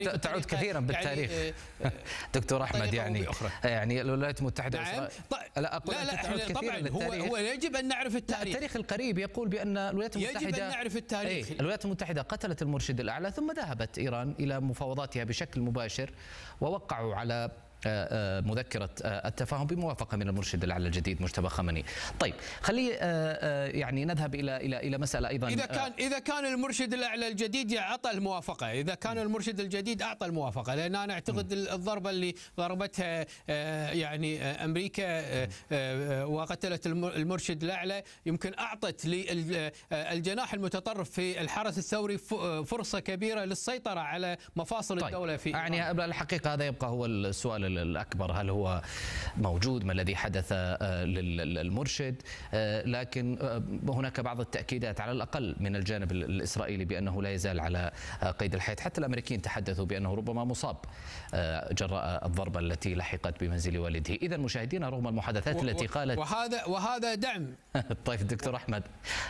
تعود كثيرا بالتاريخ دكتور احمد. يعني الولايات المتحده نعم. لا اقول تعود كثيرا للتاريخ. هو يجب ان نعرف التاريخ. التاريخ القريب يقول بان الولايات المتحده يجب ان نعرف التاريخ. الولايات المتحده قتلت المرشد الاعلى ثم ذهبت ايران الى مفاوضاتها بشكل مباشر ووقعوا على مذكرة التفاهم بموافقة من المرشد الأعلى الجديد مجتبى خامنئي. طيب خلي يعني نذهب إلى مسألة أيضا. إذا كان المرشد الأعلى الجديد أعطى الموافقة، إذا كان المرشد الجديد أعطى الموافقة، لأن أنا أعتقد الضربة اللي ضربتها يعني أمريكا وقتلت المرشد الأعلى يمكن أعطت للجناح المتطرف في الحرس الثوري فرصة كبيرة للسيطرة على مفاصل الدولة في إيران. يعني الحقيقة هذا يبقى هو السؤال الأكبر، هل هو موجود؟ ما الذي حدث للمرشد؟ لكن هناك بعض التأكيدات على الأقل من الجانب الإسرائيلي بأنه لا يزال على قيد الحياة. حتى الأمريكيين تحدثوا بأنه ربما مصاب جراء الضربة التي لحقت بمنزل والده. إذا مشاهدينا رغم المحادثات التي قالت وهذا دعم. طيب دكتور أحمد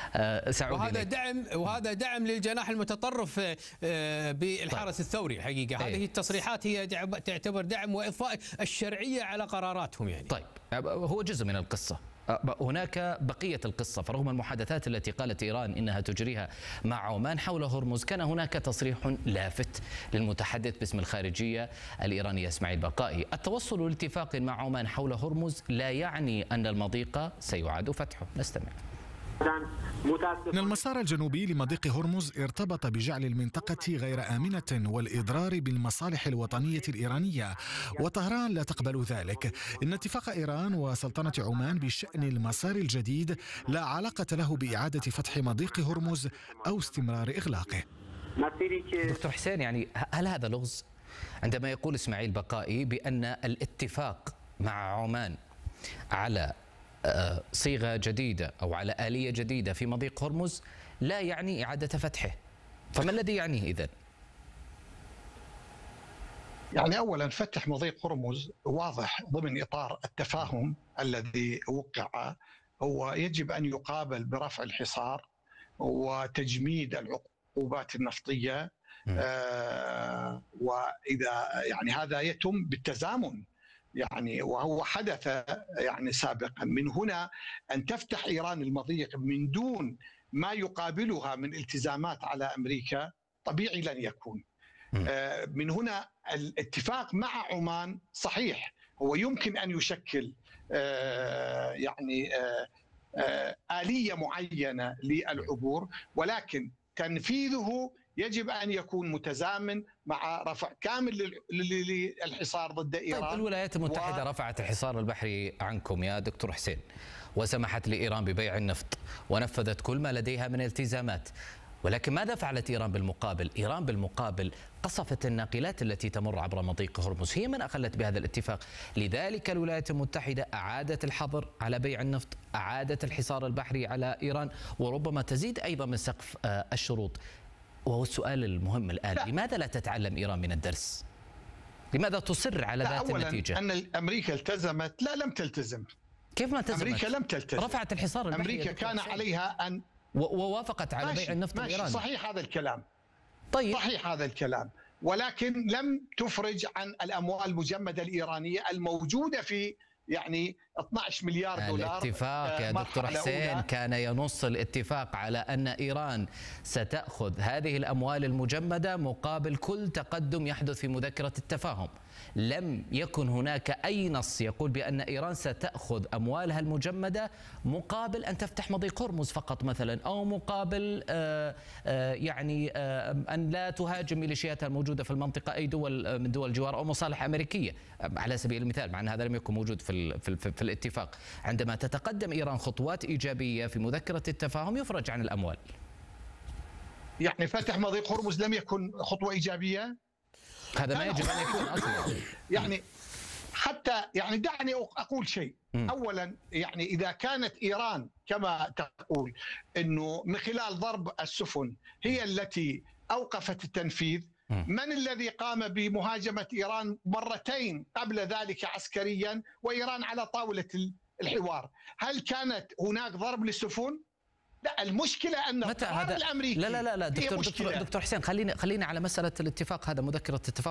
وهذا دعم للجناح المتطرف بالحرس الثوري. الحقيقة هذه التصريحات هي تعتبر دعم وإضفاء الشرعية على قراراتهم يعني. طيب هو جزء من القصة، هناك بقية القصة. فرغم المحادثات التي قالت إيران إنها تجريها مع عمان حول هرمز، كان هناك تصريح لافت للمتحدث باسم الخارجية الإيرانية إسماعيل بقائي: التوصل لاتفاق مع عمان حول هرمز لا يعني أن المضيق سيعاد فتحه. نستمع. إن المسار الجنوبي لمضيق هرمز ارتبط بجعل المنطقة غير آمنة والإضرار بالمصالح الوطنية الإيرانية، وطهران لا تقبل ذلك. إن اتفاق إيران وسلطنة عمان بشأن المسار الجديد لا علاقة له بإعادة فتح مضيق هرمز أو استمرار إغلاقه. دكتور حسين، يعني هل هذا لغز عندما يقول إسماعيل بقائي بأن الاتفاق مع عمان على صيغة جديدة أو على آلية جديدة في مضيق هرمز لا يعني إعادة فتحه؟ فما الذي يعنيه إذن؟ يعني أولا فتح مضيق هرمز واضح ضمن إطار التفاهم الذي وقع، هو يجب أن يقابل برفع الحصار وتجميد العقوبات النفطية، وإذا يعني هذا يتم بالتزامن يعني، وهو حدث يعني سابقا. من هنا أن تفتح إيران المضيق من دون ما يقابلها من التزامات على أمريكا طبيعي لن يكون. من هنا الاتفاق مع عمان صحيح هو يمكن أن يشكل يعني آلية معينة للعبور، ولكن تنفيذه يجب أن يكون متزامن مع رفع كامل للحصار ضد إيران. طيب الولايات المتحدة رفعت الحصار البحري عنكم يا دكتور حسين، وسمحت لإيران ببيع النفط ونفذت كل ما لديها من التزامات، ولكن ماذا فعلت إيران بالمقابل؟ إيران بالمقابل قصفت الناقلات التي تمر عبر مضيق هرمز، هي من أخلت بهذا الاتفاق. لذلك الولايات المتحدة أعادت الحظر على بيع النفط، أعادت الحصار البحري على إيران، وربما تزيد أيضا من سقف الشروط. وهو السؤال المهم الآن، لماذا لا تتعلم إيران من الدرس؟ لماذا تصر على ذات النتيجة؟ أن أمريكا التزمت، لا لم تلتزم. كيف ما التزمت؟ أمريكا لم تلتزم، رفعت الحصار البحري. أمريكا كان عليها أن ووافقت على بيع النفط الإيراني. صحيح هذا الكلام. طيب صحيح هذا الكلام، ولكن لم تفرج عن الأموال المجمدة الإيرانية الموجودة في يعني 12 مليار دولار. الاتفاق يا دكتور حسين كان ينص الاتفاق على أن إيران ستأخذ هذه الأموال المجمدة مقابل كل تقدم يحدث في مذكرة التفاهم. لم يكن هناك أي نص يقول بأن إيران ستأخذ أموالها المجمدة مقابل أن تفتح مضيق هرمز فقط مثلا، أو مقابل يعني أن لا تهاجم ميليشياتها الموجودة في المنطقة أي دول من دول الجوار أو مصالح أمريكية على سبيل المثال، مع أن هذا لم يكن موجود في الاتفاق. عندما تتقدم إيران خطوات إيجابية في مذكرة التفاهم يفرج عن الأموال. يعني فتح مضيق هرمز لم يكن خطوة إيجابية؟ هذا ما يجب أن يكون أصلا. يعني حتى يعني دعني أقول شيء. أولا يعني إذا كانت إيران كما تقول أنه من خلال ضرب السفن هي التي أوقفت التنفيذ، من الذي قام بمهاجمة إيران مرتين قبل ذلك عسكريا وإيران على طاولة الحوار؟ هل كانت هناك ضرب للسفن؟ لا المشكله ان متى هذا؟ الامريكي لا دكتور حسين، خليني على مساله الاتفاق. هذا مذكره اتفاق